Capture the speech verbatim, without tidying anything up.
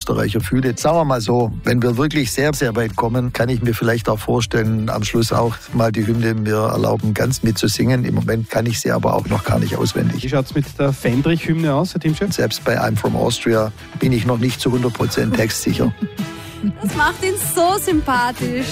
Österreicher fühle. Sagen wir mal so, wenn wir wirklich sehr, sehr weit kommen, kann ich mir vielleicht auch vorstellen, am Schluss auch mal die Hymne mir erlauben, ganz mitzusingen. Im Moment kann ich sie aber auch noch gar nicht auswendig. Wie schaut es mit der Fendrich-Hymne aus, Herr Teamchef? Selbst bei I'm from Austria bin ich noch nicht zu hundert Prozent textsicher. Das macht ihn so sympathisch.